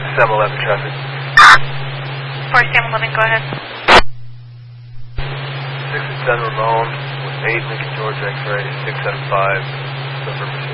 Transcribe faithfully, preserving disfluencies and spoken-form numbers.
seven eleven traffic. four seven eleven, go ahead. six and ten Ramon with eight Lincoln George X-ray, six seven five, Silver Pursuit.